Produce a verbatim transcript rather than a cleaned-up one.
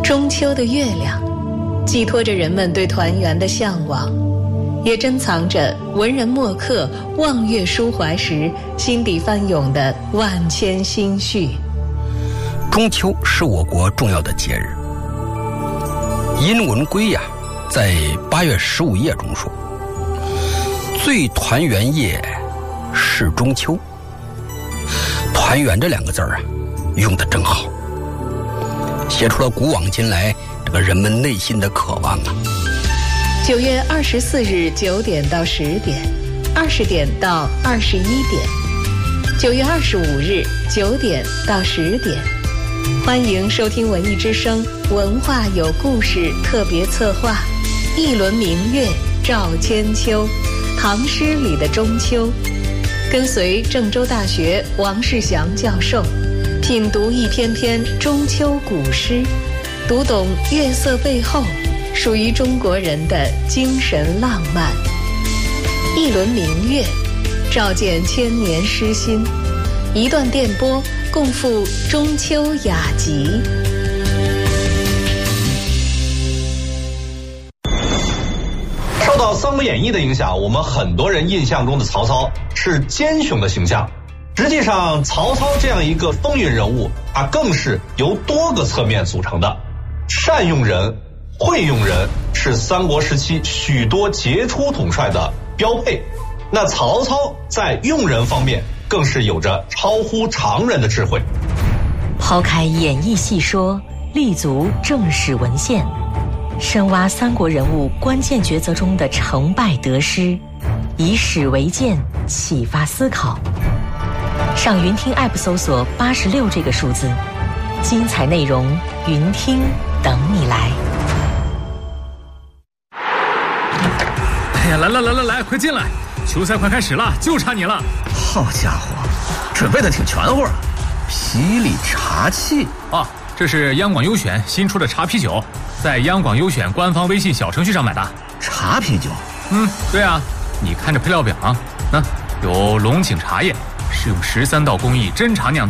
中秋的月亮，寄托着人们对团圆的向往，也珍藏着文人墨客望月抒怀时心底翻涌的万千心绪。 中秋是我国重要的节日。殷文圭呀、啊，在八月十五夜中说：“最团圆夜是中秋。”团圆这两个字儿啊，用得真好，写出了古往今来这个人们内心的渴望啊。 九月二十四日九点到十点，二十点到二十一点，九月二十五日九点到十点，欢迎收听文艺之声文化有故事特别策划《一轮明月照千秋》，唐诗里的中秋。跟随郑州大学王世祥教授品读一篇篇中秋古诗，读懂月色背后属于中国人的精神浪漫。一轮明月照见千年诗心，一段电波共赴中秋雅集。 受到《三国演义》的影响，我们很多人印象中的曹操是奸雄的形象。实际上，曹操这样一个风云人物，他更是由多个侧面组成的。善用人、会用人是三国时期许多杰出统帅的标配。那曹操在用人方面更是有着超乎常人的智慧。 抛开演义细说，立足正史文献，深挖三国人物关键抉择中的成败得失，以史为鉴，启发思考。上云听 App 搜索八十六这个数字，精彩内容云听等你来。 哎呀，来来来来来，快进来！球赛快开始了，就差你了。 好家伙，准备的挺全乎啊！霹雳茶器啊，这是央广优选新出的茶啤酒，在央广优选官方微信小程序上买的。 茶啤酒？ 嗯，对啊，你看着配料表啊，那有龙井茶叶，是用十三道工艺真茶酿。